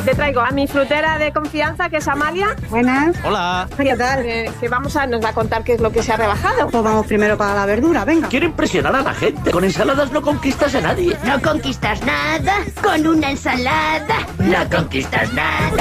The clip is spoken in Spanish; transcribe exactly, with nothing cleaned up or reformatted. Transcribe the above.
Te traigo a mi frutera de confianza, que es Amalia. Buenas. Hola. ¿Qué tal? Eh, que vamos a, nos va a contar qué es lo que se ha rebajado. Pues vamos primero para la verdura, venga. Quiero impresionar a la gente. Con ensaladas no conquistas a nadie. No conquistas nada con una ensalada. No conquistas nada.